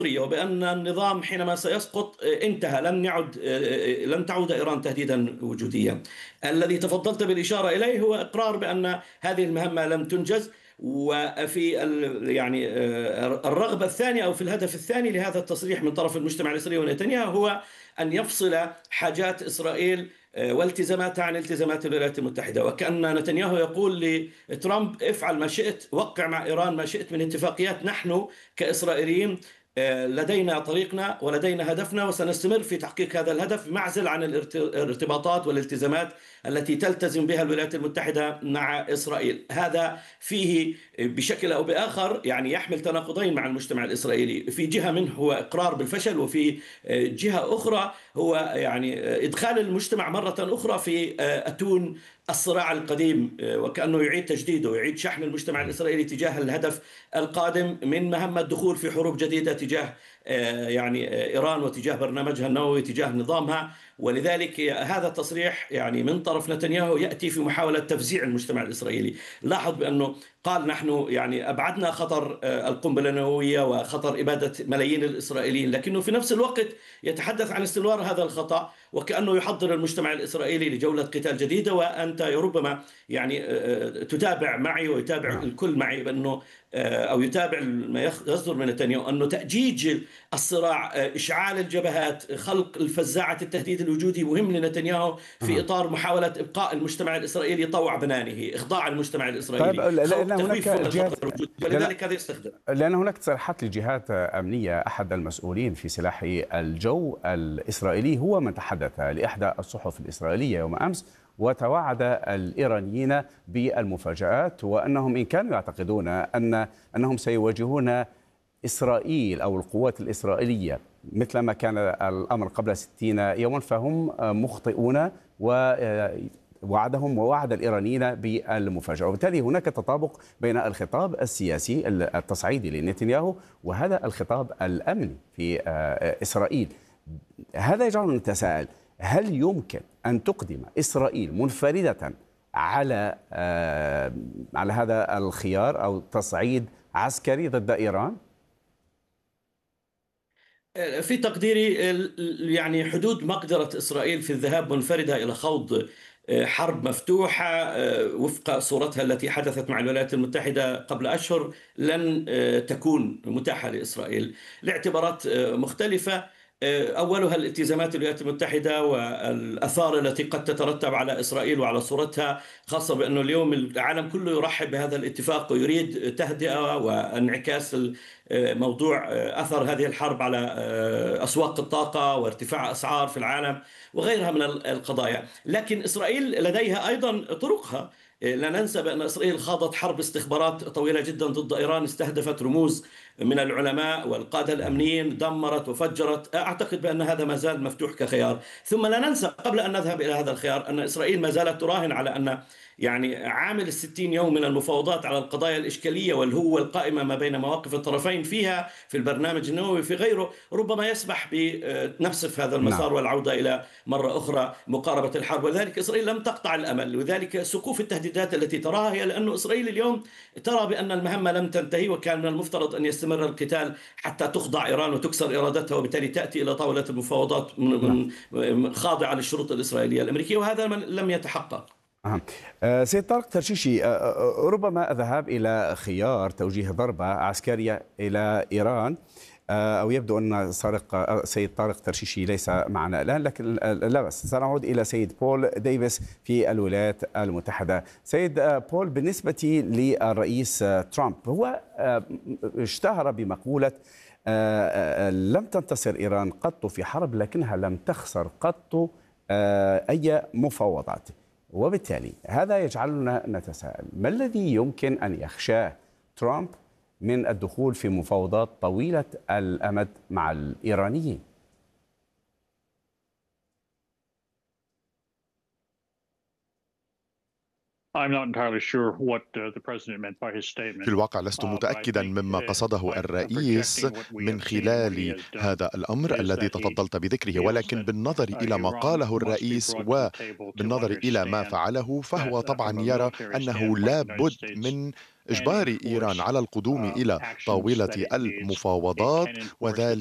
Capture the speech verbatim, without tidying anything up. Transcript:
وبأن النظام حينما سيسقط انتهى، لن يعد لن تعود إيران تهديدا وجوديا. الذي تفضلت بالإشارة إليه هو إقرار بأن هذه المهمة لم تنجز. وفي ال- يعني آه، الرغبة الثانية أو في الهدف الثاني لهذا التصريح من طرف المجتمع الإسرائيلي ونتنياهو هو أن يفصل حاجات إسرائيل آه، والتزاماتها عن التزامات الولايات المتحدة، وكأن نتنياهو يقول لترامب: افعل ما شئت، وقع مع إيران ما شئت من اتفاقيات، نحن كإسرائيليين آه، لدينا طريقنا ولدينا هدفنا، وسنستمر في تحقيق هذا الهدف معزل عن الارت- الارتباطات والالتزامات التي تلتزم بها الولايات المتحدة مع إسرائيل. هذا فيه بشكل أو بآخر يعني يحمل تناقضين مع المجتمع الإسرائيلي. في جهة منه هو إقرار بالفشل، وفي آه، جهة أخرى هو يعني آه، إدخال المجتمع مرة أخرى في آه، أتون الصراع القديم، آه، وكأنه يعيد تجديده ويعيد شحن المجتمع الإسرائيلي تجاه الهدف القادم من مهمة الدخول في حروب جديدة تجاه آه، يعني آه، إيران وتجاه برنامجها النووي، تجاه نظامها. ولذلك هذا التصريح يعني من طرف نتنياهو يأتي في محاولة تفزيع المجتمع الإسرائيلي. لاحظ بأنه قال: نحن يعني أبعدنا خطر آه، القنبلة النووية وخطر إبادة ملايين الإسرائيليين، لكنه في نفس الوقت يتحدث عن استمرار هذا الخطأ، وكأنه يحضر المجتمع الإسرائيلي لجولة قتال جديدة. وأنت ربما يعني آه، آه، تتابع معي ويتابع نعم. الكل معي بأنه آه، أو يتابع ما يخ- يصدر من نتنياهو أنه تأجيج الصراع، آه، إشعال الجبهات، خلق الفزاعة، التهديد الوجودي مهم لنتنياهو في أها. إطار محاولة إبقاء المجتمع الإسرائيلي طوع بنانه، إخضاع المجتمع طيب، الإسرائيلي، لأن خوف هناك تخويف الخطر جهات، الوجودي، لأن ولذلك هذا يستخدم. لأن هناك تصريحات لجهات أمنية. أحد المسؤولين في سلاح الجو الإسرائيلي هو من تحدث لإحدى الصحف الإسرائيلية يوم أمس، وتوعد الإيرانيين بالمفاجآت، وأنهم إن كانوا يعتقدون أن أنهم سيواجهون إسرائيل أو القوات الإسرائيلية مثل ما كان الأمر قبل ستين يوما فهم مخطئون، ووعدهم ووعد الإيرانيين بالمفاجأة. وبالتالي هناك تطابق بين الخطاب السياسي التصعيدي لنتنياهو وهذا الخطاب الأمني في إسرائيل. هذا يجعلنا نتساءل: هل يمكن أن تقدم إسرائيل منفردة على على هذا الخيار أو تصعيد عسكري ضد إيران؟ في تقديري ال- يعني حدود مقدرة إسرائيل في الذهاب منفردة إلى خوض آه، حرب مفتوحة آه، وفق صورتها التي حدثت مع الولايات المتحدة قبل أشهر لن آه، تكون متاحة لإسرائيل لاعتبارات آه، مختلفة. آه، أولها الالتزامات الولايات المتحدة والآثار التي قد تترتب على إسرائيل وعلى صورتها، خاصة بأنه اليوم العالم كله يرحب بهذا الاتفاق ويريد تهدئة وانعكاس موضوع أثر هذه الحرب على أسواق الطاقة وارتفاع أسعار في العالم وغيرها من القضايا. لكن إسرائيل لديها أيضا طرقها. لا ننسى بأن إسرائيل خاضت حرب استخبارات طويلة جدا ضد إيران، استهدفت رموز من العلماء والقادة الأمنيين، دمرت وفجرت. أعتقد بأن هذا ما زال مفتوح كخيار. ثم لا ننسى قبل أن نذهب إلى هذا الخيار أن إسرائيل ما زالت تراهن على أن يعني عامل الستين يوم من المفاوضات على القضايا الإشكالية والهوة القائمة ما بين مواقف الطرفين فيها في البرنامج النووي في غيره ربما يسمح بنفس هذا نعم. المسار والعودة إلى مرة أخرى مقاربة الحرب. ولذلك إسرائيل لم تقطع الأمل، وذلك سقوف التهديدات التي تراها هي لأن إسرائيل اليوم ترى بأن المهمة لم تنتهي، وكان من المفترض أن يستمر القتال حتى تخضع إيران وتكسر إرادتها، وبالتالي تأتي إلى طاولة المفاوضات نعم. خاضعة للشروط الإسرائيلية الأمريكية، وهذا لم يتحقق. أهم. آه، سيد طارق ترشيشي، آه، آه، ربما الذهاب إلى خيار توجيه ضربة عسكرية إلى إيران، آه، أو يبدو أن سارق آه، سيد طارق ترشيشي ليس معنا الآن، لكن آه، لا بس سنعود إلى سيد بول ديفيس في الولايات المتحدة. سيد آه، بول، بالنسبة للرئيس آه، ترامب، هو آه، اشتهر بمقولة آه، آه، لم تنتصر إيران قط في حرب لكنها لم تخسر قط آه، أي مفاوضات. وبالتالي هذا يجعلنا نتساءل: ما الذي يمكن أن يخشاه ترامب من الدخول في مفاوضات طويلة الأمد مع الإيرانيين؟ في الواقع لست متأكدا مما قصده الرئيس من خلال هذا الأمر الذي تفضلت بذكره، ولكن بالنظر إلى ما قاله الرئيس وبالنظر إلى ما فعله، فهو طبعا يرى أنه لا بد من إجبار إيران على القدوم إلى طاولة المفاوضات، وذلك